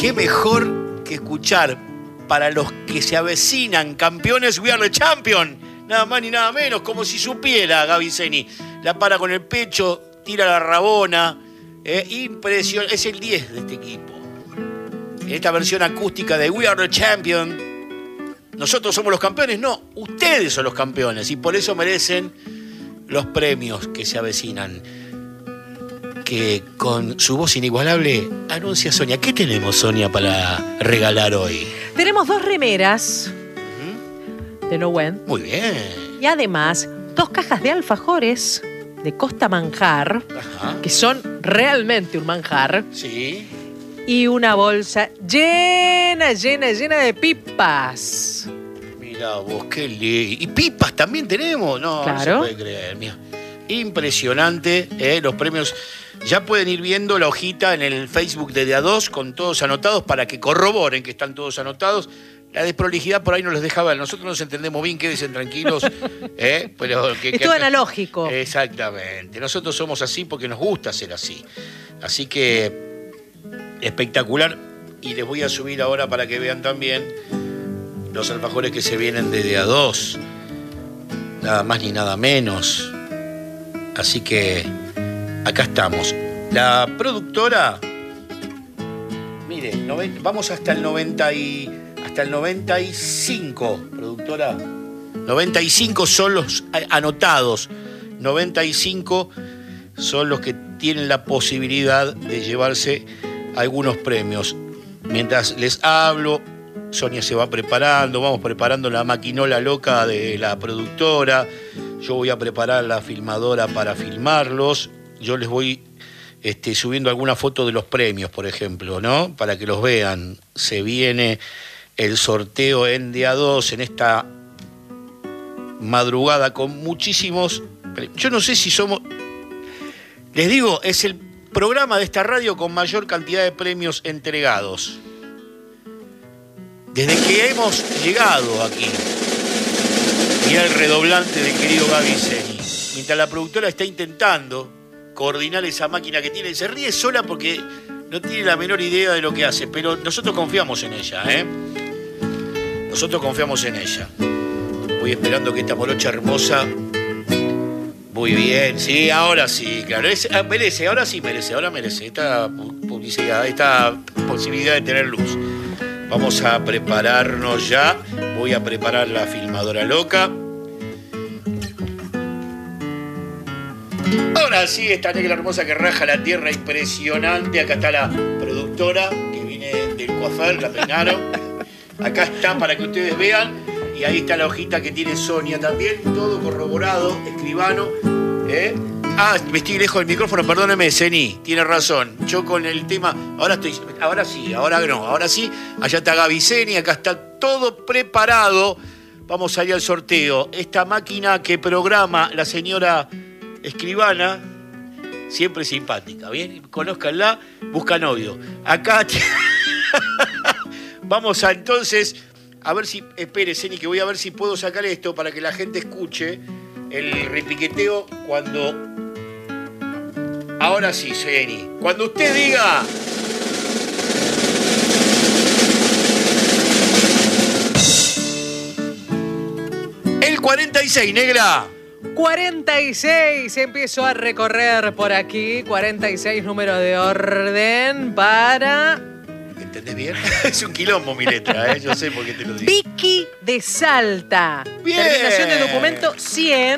qué mejor que escuchar para los que se avecinan campeones We Are the Champion. Nada más ni nada menos, como si supiera Gaby Zeni. La para con el pecho, tira la rabona. Impresión, es el 10 de este equipo. En esta versión acústica de We Are the Champion, nosotros somos los campeones. No, ustedes son los campeones y por eso merecen los premios que se avecinan. Que con su voz inigualable anuncia Sonia. ¿Qué tenemos, Sonia, para regalar hoy? Tenemos 2 remeras de Nahuen. Muy bien. Y además 2 cajas de alfajores de Costa Manjar, Ajá. que son realmente un manjar. Sí. Y una bolsa llena de pipas. Mira vos, qué lindo. ¿Y pipas también tenemos? No, claro. No se puede creer. Mira. Impresionante, los premios. Ya pueden ir viendo la hojita en el Facebook de A2 con todos anotados para que corroboren que están todos anotados. La desprolijidad por ahí no les deja ver. Nosotros nos entendemos bien, quédense tranquilos. Pero es todo analógico. Exactamente. Nosotros somos así porque nos gusta ser así. Así que espectacular. Y les voy a subir ahora para que vean también los alfajores que se vienen de A2. Nada más ni nada menos. Así que acá estamos. La productora, mire, vamos hasta el 95, productora. 95 son los anotados. 95 son los que tienen la posibilidad de llevarse algunos premios. Mientras les hablo, Sonia se va preparando, vamos preparando la maquinola loca de la productora. Yo voy a preparar la filmadora para filmarlos. Yo les voy subiendo alguna foto de los premios, por ejemplo, ¿no? Para que los vean. Se viene el sorteo en A2 en esta madrugada con muchísimos... Yo no sé si somos... Les digo, es el programa de esta radio con mayor cantidad de premios entregados. Desde que hemos llegado aquí. Mirá el redoblante del querido Gaby Zeni. Mientras la productora está intentando coordinar esa máquina que tiene. Se ríe sola porque no tiene la menor idea de lo que hace. Pero nosotros confiamos en ella, Nosotros confiamos en ella. Voy esperando que esta morocha hermosa... Muy bien, sí, ahora sí, claro. Merece, ahora sí merece, ahora merece. Esta publicidad, esta posibilidad de tener luz. Vamos a prepararnos ya. Voy a preparar la filmadora loca. Ahora sí, esta negra hermosa que raja la tierra, impresionante. Acá está la productora que viene del coafer, la peinaron. Acá está para que ustedes vean. Y ahí está la hojita que tiene Sonia también. Todo corroborado, escribano. Me estoy lejos del micrófono, perdóneme, Zeni, tiene razón. Yo con el tema, ahora sí, ahora no, ahora sí. Allá está Gaby Zeni, acá está todo preparado. Vamos a ir al sorteo. Esta máquina que programa la señora escribana, siempre simpática, ¿bien? Conózcanla, busca novio. Acá vamos a entonces, a ver si, espere, Zeni, que voy a ver si puedo sacar esto para que la gente escuche el repiqueteo cuando... Ahora sí, Zeni. Cuando usted diga... El 46, negra. 46, empiezo a recorrer por aquí. 46, número de orden para... ¿Entendés bien? Es un quilombo mi letra, yo sé por qué te lo digo. Vicky de Salta. Bien. Terminación de documento 100.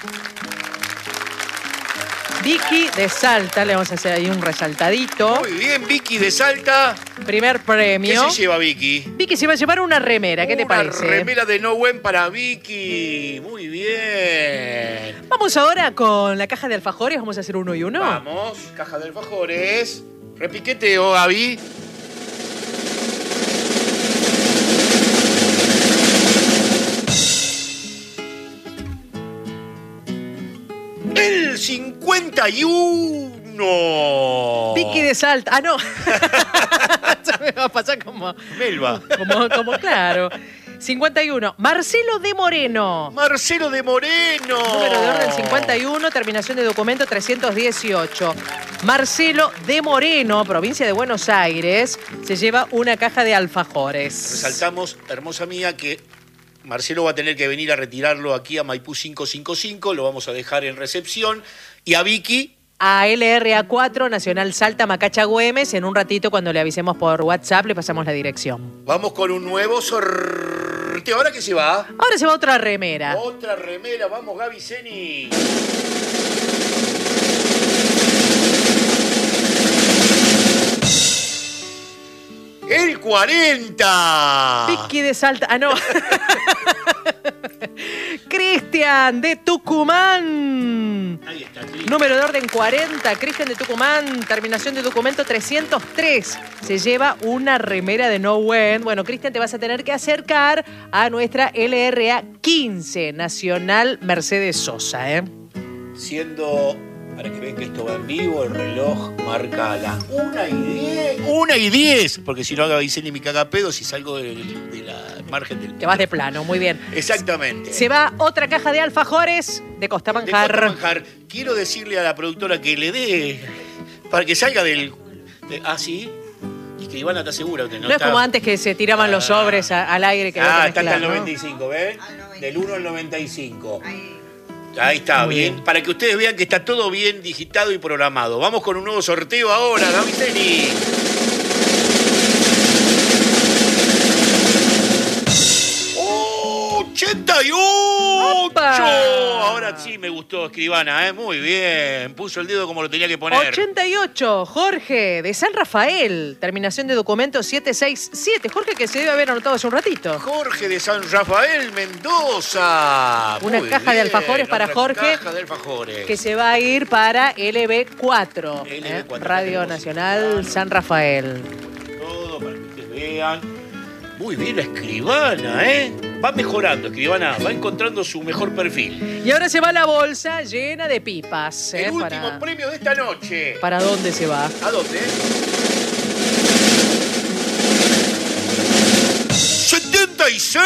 Vicky de Salta, le vamos a hacer ahí un resaltadito. Muy bien, Vicky de Salta. Primer premio. ¿Qué se lleva Vicky? Vicky se va a llevar una remera, ¿qué te parece? Una remera de Nahuen para Vicky. Muy bien. Vamos ahora con la caja de alfajores, vamos a hacer uno y uno. Vamos, caja de alfajores. Repiqueteo, Gaby. El 51. Vicky de Salta. Ah, no. Eso me va a pasar como... Melba. Como claro. 51, Marcelo de Moreno. Marcelo de Moreno. Número de orden 51, terminación de documento 318. Marcelo de Moreno, provincia de Buenos Aires, se lleva una caja de alfajores. Resaltamos, hermosa mía, que Marcelo va a tener que venir a retirarlo aquí a Maipú 555, lo vamos a dejar en recepción. Y a Vicky... A LRA4, Nacional Salta, Macacha, Güemes. En un ratito, cuando le avisemos por WhatsApp, le pasamos la dirección. Vamos con un nuevo sorteo. ¿Ahora qué se va? Ahora se va otra remera. Otra remera. Vamos, Gaby Zeni. ¡El 40! Vicky de Salta. Ah, no. Cristian de Tucumán. Ahí está, Cristian. Número de orden 40, Cristian de Tucumán, terminación de documento 303. Se lleva una remera de No When. Bueno, Cristian, te vas a tener que acercar a nuestra LRA 15, Nacional Mercedes Sosa, ¿eh? Siendo, para que vean que esto va en vivo, el reloj marca las 1:10. 1:10, porque si no haga Vicente mi cagapedo, si salgo de la margen del... Te vas de plano, muy bien. Exactamente. Se va otra caja de alfajores de Costa Manjar. De Costa Manjar. Quiero decirle a la productora que le dé, para que salga del... ¿sí? Y que Ivana está segura que no No está... es como antes que se tiraban los sobres al aire. Que está mezclar, hasta el ¿no? 95, ¿ven? Del 1 al 95. Ahí está, bien. Para que ustedes vean que está todo bien digitado y programado. Vamos con un nuevo sorteo ahora, Gaby Zeni. ¡88! ¡Opa! Ahora sí me gustó, escribana, ¿eh? Muy bien. Puso el dedo como lo tenía que poner. 88, Jorge, de San Rafael. Terminación de documento 767. Jorge, que se debe haber anotado hace un ratito. Jorge de San Rafael, Mendoza. Una Muy caja de bien, alfajores para otra Jorge, caja de alfajores. que se va a ir para LB4, LB4, Radio tenemos Nacional San Rafael. Todo para que ustedes vean. Muy bien la escribana, ¿eh? Va mejorando, escribana, va encontrando su mejor perfil. Y ahora se va la bolsa llena de pipas. El último premio de esta noche. ¿Para dónde se va? ¿A dónde? 76.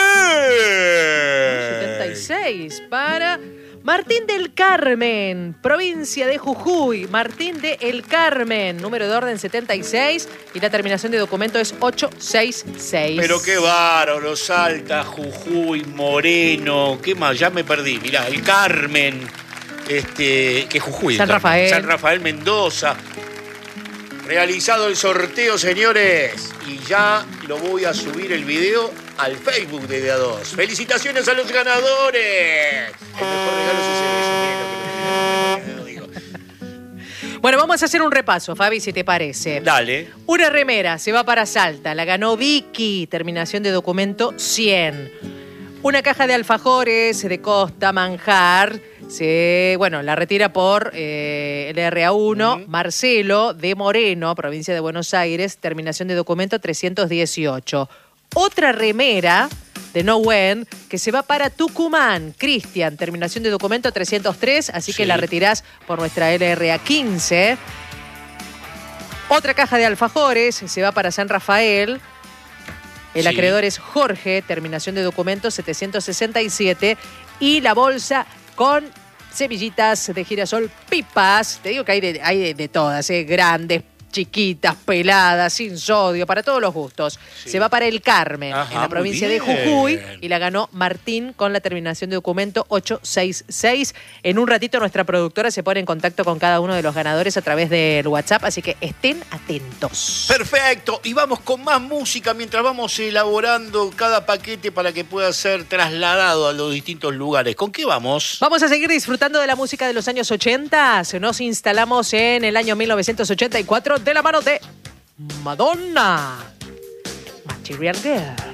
76 para Martín del Carmen, provincia de Jujuy. Martín del Carmen, número de orden 76 y la terminación de documento es 866. Pero qué bárbaro, Salta, Jujuy, Moreno, ¿qué más? Ya me perdí. Mirá, el Carmen, que Jujuy. San Rafael. San Rafael, Mendoza. Realizado el sorteo, señores. Y ya lo voy a subir el video al Facebook de DA2. ¡Felicitaciones a los ganadores! El mejor regalo es ese beso, miren lo que digo. Bueno, vamos a hacer un repaso, Fabi, si te parece. Dale. Una remera se va para Salta, la ganó Vicky, terminación de documento 100. Una caja de alfajores de Costa Manjar, la retira por LRA1, Marcelo de Moreno, provincia de Buenos Aires, terminación de documento 318. Otra remera de No When que se va para Tucumán, Cristian, terminación de documento 303, así que la retirás por nuestra LRA 15. Otra caja de alfajores se va para San Rafael. El acreedor es Jorge, terminación de documento 767. Y la bolsa con semillitas de girasol, pipas. Te digo que hay de todas, grandes, chiquitas, peladas, sin sodio, para todos los gustos. Sí. Se va para el Carmen, en la provincia de Jujuy, y la ganó Martín con la terminación de documento 866. En un ratito nuestra productora se pone en contacto con cada uno de los ganadores a través del WhatsApp, así que estén atentos. Perfecto, y vamos con más música mientras vamos elaborando cada paquete para que pueda ser trasladado a los distintos lugares. ¿Con qué vamos? Vamos a seguir disfrutando de la música de los años 80. Nos instalamos en el año 1984 de la mano de Madonna. Material Girl.